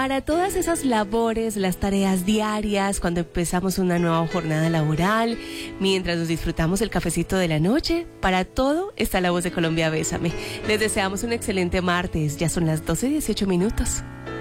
Para todas esas labores, las tareas diarias, cuando empezamos una nueva jornada laboral, mientras nos disfrutamos el cafecito de la noche, para todo está La Voz de Colombia Bésame. Les deseamos un excelente martes, ya son las 12:18 minutos.